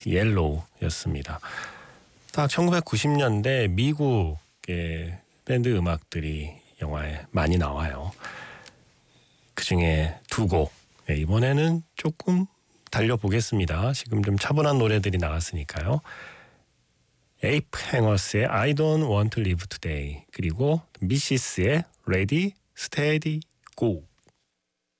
옐로우였습니다. 딱 1990년대 미국의 밴드 음악들이 영화에 많이 나와요. 그중에 두 곡, 이번에는 조금 달려보겠습니다. 지금 좀 차분한 노래들이 나갔으니까요. 에이프 행어스의 I don't want to live today, 그리고 미시스의 Ready, Steady, Go.